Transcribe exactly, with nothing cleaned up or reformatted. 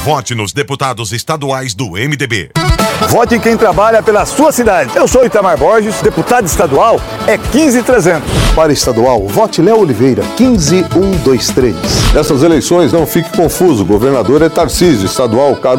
Vote nos deputados estaduais do M D B. Vote em quem trabalha pela sua cidade. Eu sou Itamar Borges, deputado estadual é quinze trezentos. Para estadual, vote Léo Oliveira, quinze cento e vinte e três. Nessas eleições, não fique confuso. O governador é Tarcísio, estadual Caru.